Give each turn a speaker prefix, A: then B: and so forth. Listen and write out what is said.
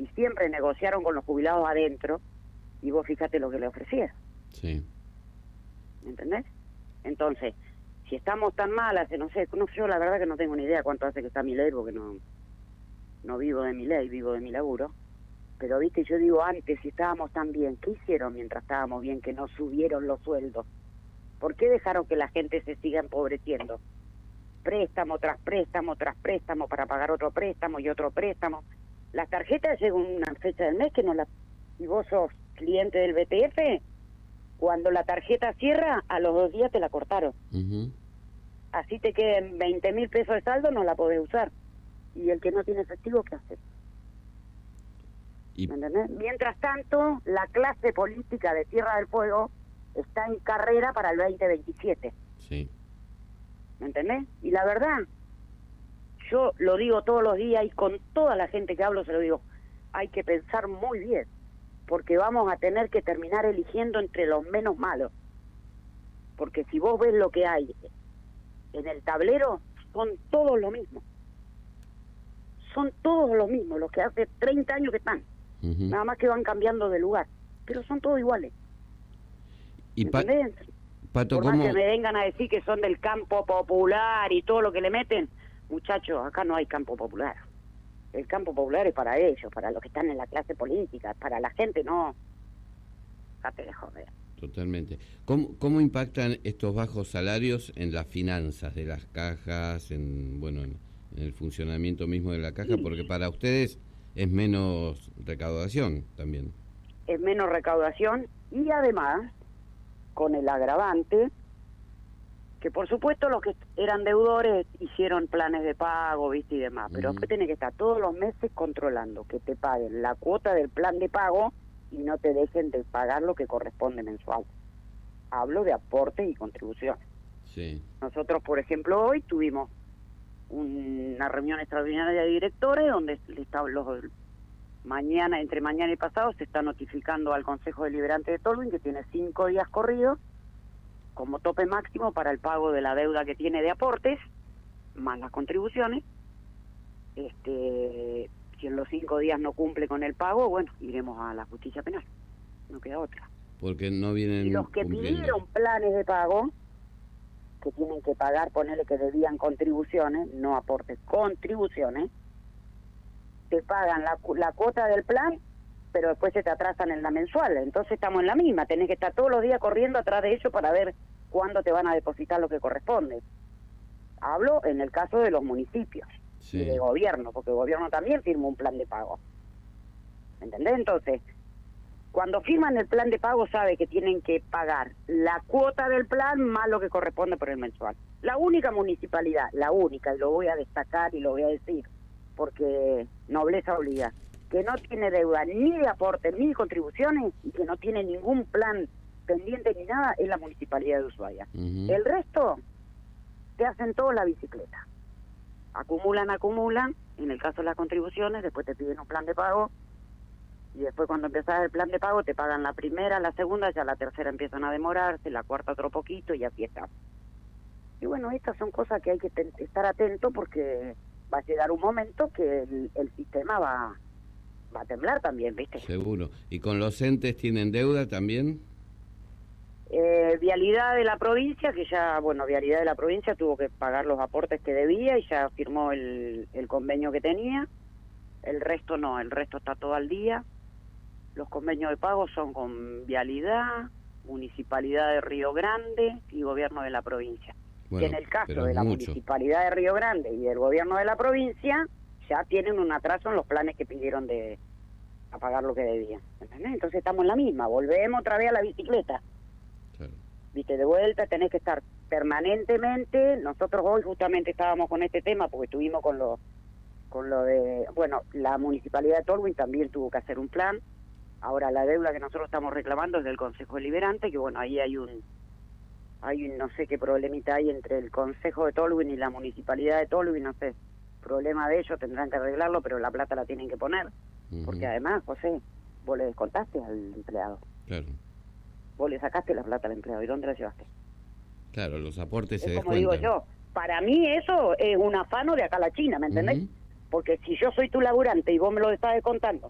A: y siempre negociaron con los jubilados adentro, y vos fíjate lo que le ofrecieron.
B: Sí.
A: ¿Me entendés? Entonces, si estamos tan malas, no sé, yo la verdad que no tengo ni idea cuánto hace que está mi ley, porque no vivo de mi ley, vivo de mi laburo. Pero, viste, yo digo, antes, si estábamos tan bien, ¿qué hicieron mientras estábamos bien que no subieron los sueldos? ¿Por qué dejaron que la gente se siga empobreciendo? Préstamo tras préstamo tras préstamo para pagar otro préstamo y otro préstamo. Las tarjetas llegan una fecha del mes que no las... Si vos sos cliente del BTF, cuando la tarjeta cierra, a los 2 días te la cortaron.
B: Uh-huh.
A: Así te queden 20.000 pesos de saldo, no la podés usar. Y el que no tiene efectivo, ¿qué hace? ¿Me entendés? Mientras tanto, la clase política de Tierra del Fuego está en carrera para el 2027.
B: Sí.
A: ¿Me entendés? Y la verdad, yo lo digo todos los días y con toda la gente que hablo se lo digo, hay que pensar muy bien, porque vamos a tener que terminar eligiendo entre los menos malos. Porque si vos ves lo que hay en el tablero, son todos lo mismo. Son todos lo mismo, los que hace 30 años que están. Uh-huh. Nada más que van cambiando de lugar, pero son todos iguales.
B: Y Pato,
A: por más que me vengan a decir que son del campo popular y todo lo que le meten, muchachos, acá no hay campo popular. El campo popular es para ellos, para los que están en la clase política, para la gente no. Date de joder.
B: Totalmente. ¿Cómo impactan estos bajos salarios en las finanzas de las cajas, en el funcionamiento mismo de la caja? Sí. Porque para ustedes es menos recaudación también.
A: Es menos recaudación y además con el agravante que por supuesto los que eran deudores hicieron planes de pago, viste, y demás, pero después tenés que estar todos los meses controlando que te paguen la cuota del plan de pago y no te dejen de pagar lo que corresponde mensual. Hablo de aportes y contribuciones.
B: Sí.
A: Nosotros, por ejemplo, hoy tuvimos una reunión extraordinaria de directores donde entre mañana y pasado se está notificando al Consejo Deliberante de Tolwyn que tiene 5 días corridos como tope máximo para el pago de la deuda que tiene de aportes más las contribuciones. Si en los 5 días no cumple con el pago, bueno, iremos a la justicia penal, no queda otra.
B: Porque no vienen.
A: Y los que pidieron planes de pago, que tienen que pagar, ponele que debían contribuciones, no aportes, contribuciones, te pagan la cuota del plan, pero después se te atrasan en la mensual. Entonces estamos en la misma, tenés que estar todos los días corriendo atrás de ellos para ver cuándo te van a depositar lo que corresponde. Hablo en el caso de los municipios. Sí. Y de gobierno, porque el gobierno también firma un plan de pago. ¿Entendés? Entonces, cuando firman el plan de pago sabe que tienen que pagar la cuota del plan más lo que corresponde por el mensual. La única municipalidad, la única, y lo voy a destacar y lo voy a decir, porque nobleza obliga, que no tiene deuda ni de aportes ni de contribuciones y que no tiene ningún plan pendiente ni nada, es la municipalidad de Ushuaia. Uh-huh. El resto te hacen todo la bicicleta. Acumulan, en el caso de las contribuciones, después te piden un plan de pago, y después cuando empezás el plan de pago te pagan la primera, la segunda, ya la tercera empiezan a demorarse, la cuarta otro poquito, y así está. Y bueno, estas son cosas que hay que estar atento porque va a llegar un momento que el sistema va a temblar también, ¿viste?
B: Seguro. ¿Y con los entes tienen deuda también?
A: Vialidad de la provincia, que ya, Vialidad de la provincia tuvo que pagar los aportes que debía y ya firmó el convenio que tenía. El resto no, el resto está todo al día. Los convenios de pago son con Vialidad, Municipalidad de Río Grande y Gobierno de la provincia.
B: Bueno,
A: que en el caso de la Municipalidad de Río Grande y del Gobierno de la provincia, ya tienen un atraso en los planes que pidieron a pagar lo que debían. ¿Entendés? Entonces estamos en la misma, volvemos otra vez a la bicicleta. Claro. Viste, de vuelta tenés que estar permanentemente. Nosotros hoy justamente estábamos con este tema porque estuvimos con lo de, la Municipalidad de Tolwyn también tuvo que hacer un plan. Ahora la deuda que nosotros estamos reclamando es del Consejo Deliberante, que ahí hay un no sé qué problemita hay entre el Consejo de Tolwyn y la Municipalidad de Tolwyn, no sé, problema de ellos, tendrán que arreglarlo, pero la plata la tienen que poner. Uh-huh. Porque además, José, vos le descontaste al empleado.
B: Claro.
A: Vos le sacaste la plata al empleado, ¿y dónde la llevaste?
B: Claro, los aportes se
A: descuentan.
B: descuentan.
A: Como digo yo, para mí eso es un afano de acá a la China, ¿me entendés? Uh-huh. Porque si yo soy tu laburante y vos me lo estás descontando,